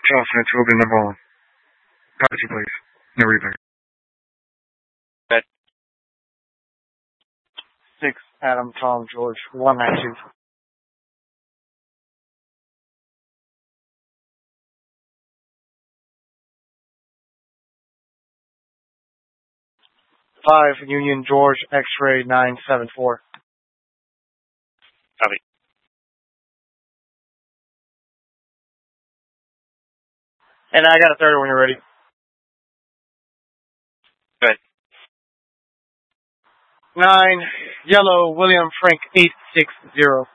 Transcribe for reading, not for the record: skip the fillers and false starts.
Johnson, it's Ruben number 1. Copy, please. No replay. 6, Adam, Tom, George, 192. 5, Union, George, X-ray, 974. Copy. And I got a third when you're ready. Good. 9, Yellow, William Frank, 860.